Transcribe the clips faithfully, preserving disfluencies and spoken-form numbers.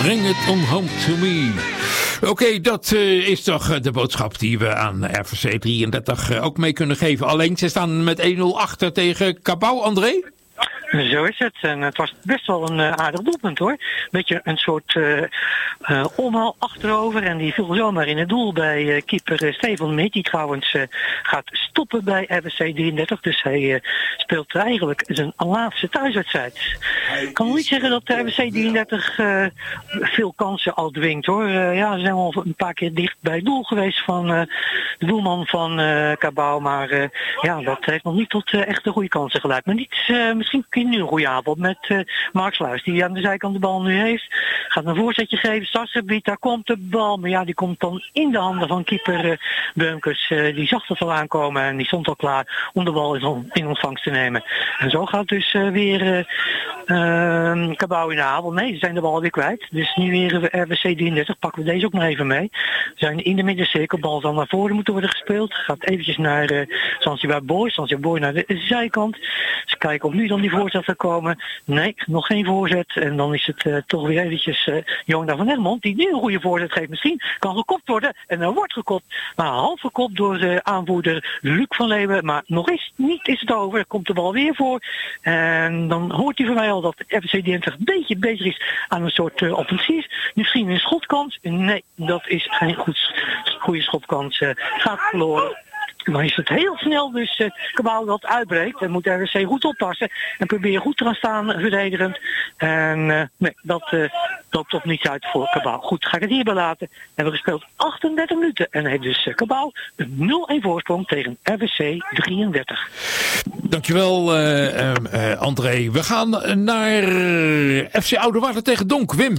Bring it on home to me. Oké, okay, dat uh, is toch uh, de boodschap die we aan R V C drieëndertig uh, ook mee kunnen geven. Alleen, ze staan met één nul achter tegen Cabau, André? Zo is het. En het was best wel een uh, aardig doelpunt hoor. Beetje een soort uh, uh, omhaal achterover. En die viel zomaar in het doel bij uh, keeper uh, Stefan Meet. Die trouwens uh, gaat stoppen bij R V C drieëndertig. Dus hij uh, speelt eigenlijk zijn laatste thuiswedstrijd. Ik kan niet zeggen dat R V C drieëndertig uh, veel kansen al dwingt hoor. Uh, ja, ze zijn al een paar keer dicht bij het doel geweest van uh, de doelman van uh, Cabau. Maar uh, ja, dat heeft nog niet tot uh, echte goede kansen geleid. Maar niet, uh, misschien nu een goede avond met uh, Mark Sluis, die aan de zijkant de bal nu heeft. Gaat een voorzetje geven, Stadsgebied, daar komt de bal. Maar ja, die komt dan in de handen van keeper uh, Beumkes. Uh, die zag het al aankomen en die stond al klaar om de bal in, in ontvangst te nemen. En zo gaat dus uh, weer uh, uh, Cabau in de avond. Nee, ze zijn de bal weer kwijt. Dus nu weer R V C drieëndertig. Pakken we deze ook nog even mee. We zijn in de middencirkel, bal dan naar voren moeten worden gespeeld. Gaat eventjes naar uh, Zanzibar Boy. Zanzibar Boy naar de zijkant. Ze kijken of nu dan die voorzet te komen. Nee, nog geen voorzet. En dan is het uh, toch weer eventjes uh, Jonda van Egmond die nu een goede voorzet geeft. Misschien kan gekopt worden. En er wordt gekopt. Maar half gekopt door de aanvoerder Luc van Leeuwen. Maar nog eens niet is het over. Komt de bal weer voor. En dan hoort hij van mij al dat R V C drieëndertig een beetje bezig is aan een soort uh, offensief. Misschien een schotkans. Nee, dat is geen goed, goede schotkans. Uh, gaat verloren. Dan is het heel snel dus uh, Cabau dat uitbreekt. Dan moet R V C goed oppassen. En proberen goed te gaan staan, verdedigend. En uh, nee, dat uh, loopt toch niet uit voor Cabau. Goed, ga ik het hierbij laten. We hebben gespeeld achtendertig minuten. En heeft dus uh, Cabau een nul-een voorsprong tegen R V C drieëndertig. Dankjewel uh, uh, uh, André. We gaan naar uh, F C Oudewater tegen Donk. Wim.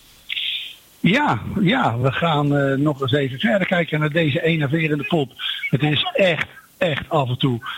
Ja, ja, we gaan uh, nog eens even verder kijken naar deze enerverende pot. Het is echt, echt af en toe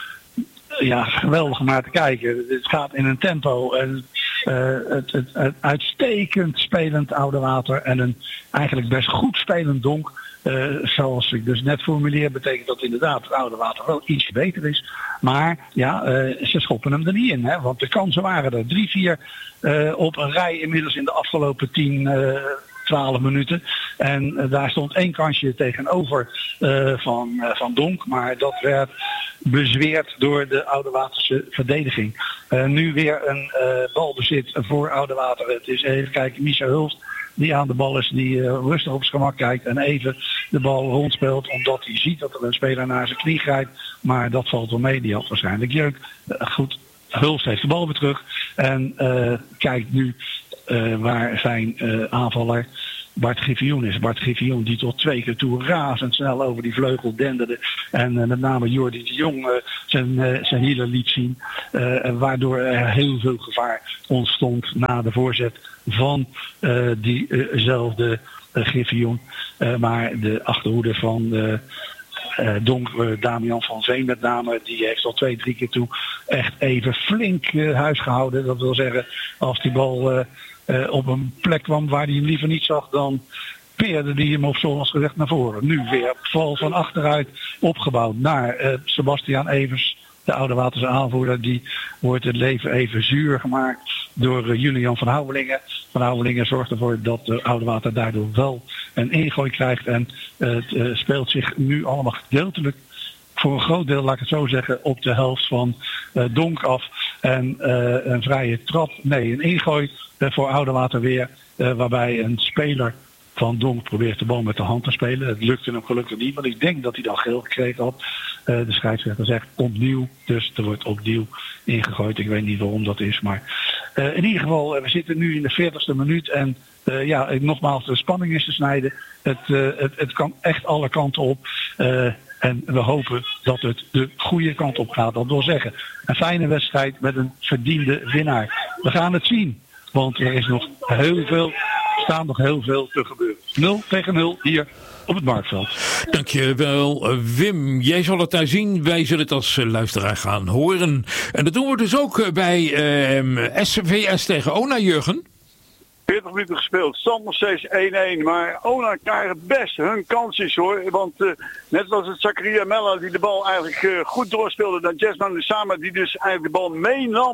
ja, geweldig om naar te kijken. Het gaat in een tempo en uh, het, het, het uitstekend spelend Oudewater en een eigenlijk best goed spelend Donk. Uh, zoals ik dus net formuleer, betekent dat inderdaad het Oudewater wel iets beter is. Maar ja, uh, ze schoppen hem er niet in, hè, want de kansen waren er drie, vier uh, op een rij inmiddels in de afgelopen tien... Uh, twaalf minuten. En uh, daar stond één kansje tegenover uh, van, uh, van Donk. Maar dat werd bezweerd door de Oudewaterse verdediging. Uh, nu weer een uh, balbezit voor Oudewater. Het is even kijken, Micha Hulst die aan de bal is, die uh, rustig op zijn gemak kijkt en even de bal rondspeelt, omdat hij ziet dat er een speler naar zijn knie grijpt. Maar dat valt wel mee, die had waarschijnlijk jeuk. Uh, goed, Hulst heeft de bal weer terug en uh, kijkt nu Uh, waar zijn uh, aanvaller Bart Griffioen is. Bart Griffioen die tot twee keer toe razendsnel over die vleugel denderde. En uh, met name Jordi de Jong uh, zijn, uh, zijn hielen liet zien. Uh, waardoor er heel veel gevaar ontstond na de voorzet van uh, diezelfde uh, Griffioen. Uh, maar de achterhoede van uh, Uh, Donk, uh, Damian van Veen met name, die heeft al twee, drie keer toe echt even flink uh, huis gehouden. Dat wil zeggen, als die bal uh, uh, op een plek kwam waar hij hem liever niet zag, dan peerde hij hem op zoals gezegd naar voren. Nu weer val van achteruit opgebouwd naar uh, Sebastiaan Evers, de Oudewaterse aanvoerder. Die wordt het leven even zuur gemaakt door uh, Julian van Houwelingen. Van Houwelingen zorgt ervoor dat de Oudewater daardoor wel een ingooi krijgt. En uh, het uh, speelt zich nu allemaal gedeeltelijk, voor een groot deel, laat ik het zo zeggen, op de helft van uh, Donk af. En uh, een vrije trap, nee, een ingooi uh, voor Oudewater weer. Uh, waarbij een speler van Donk probeert de bal met de hand te spelen. Het lukte hem gelukkig niet, want ik denk dat hij dan geel gekregen had. Uh, de scheidsrechter zegt opnieuw, dus er wordt opnieuw ingegooid. Ik weet niet waarom dat is, maar uh, in ieder geval, uh, we zitten nu in de veertigste minuut en uh, ja, nogmaals, de spanning is te snijden. Het, uh, het, het kan echt alle kanten op. Uh, en we hopen dat het de goede kant op gaat. Dat wil zeggen, een fijne wedstrijd met een verdiende winnaar. We gaan het zien, want er is nog heel veel, staan nog heel veel te gebeuren. nul tegen nul hier op het Marktveld. Dankjewel Wim. Jij zal het daar zien. Wij zullen het als luisteraar gaan horen. En dat doen we dus ook bij uh, S V S tegen Ona, Jurgen. veertig minuten gespeeld, stand nog steeds één-één. Maar Ona krijgt best hun kansjes hoor. Want uh, net was het Zakaria Mella die de bal eigenlijk uh, goed doorspeelde dan Jasmine Lusama, die dus eigenlijk de bal meenam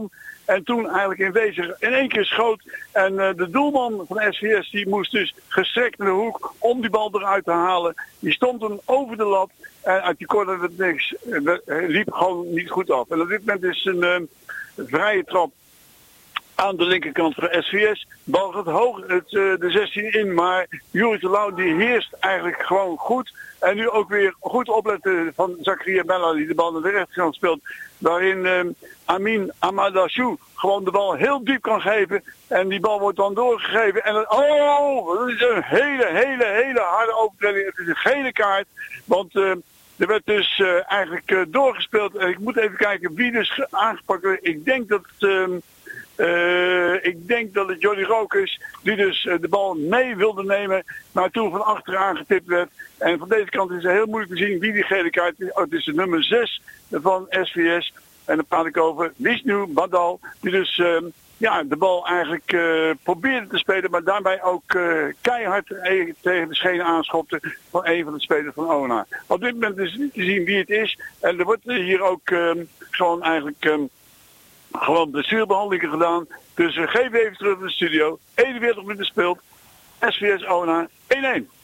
En toen eigenlijk in wezen in één keer schoot. En uh, de doelman van S V S die moest dus gestrekt naar de hoek om die bal eruit te halen. Die stond hem over de lat. En uit die corner werd niks. Uh, liep gewoon niet goed af. En op dit moment is een uh, vrije trap aan de linkerkant van S V S. De bal gaat hoog het, uh, de zestien in, maar Juri Terlouw die heerst eigenlijk gewoon goed. En nu ook weer goed opletten van Zakaria Bella die de bal naar de rechterkant speelt. Waarin uh, Amin Amadashou gewoon de bal heel diep kan geven. En die bal wordt dan doorgegeven. En het, oh, dat is een hele, hele, hele harde overtreding. Het is een gele kaart. Want uh, er werd dus uh, eigenlijk uh, doorgespeeld. En ik moet even kijken wie dus aangepakt werd. Ik denk dat... Uh, Uh, ik denk dat het Johnny Rook is die dus uh, de bal mee wilde nemen, maar toen van achteraan getipt werd. En van deze kant is het heel moeilijk te zien wie die gele kaart is. Oh, het is de nummer zes van S V S. En dan praat ik over Vishnu Badal, die dus uh, ja, de bal eigenlijk uh, probeerde te spelen, maar daarbij ook uh, keihard tegen de schenen aanschopte van een van de spelers van Ona. Op dit moment is niet te zien wie het is. En er wordt hier ook uh, gewoon eigenlijk... Uh, Gewoon blessurebehandelingen gedaan. Dus we geven even terug naar de studio. eenenveertig minuten speelt. S V S Ona één-één.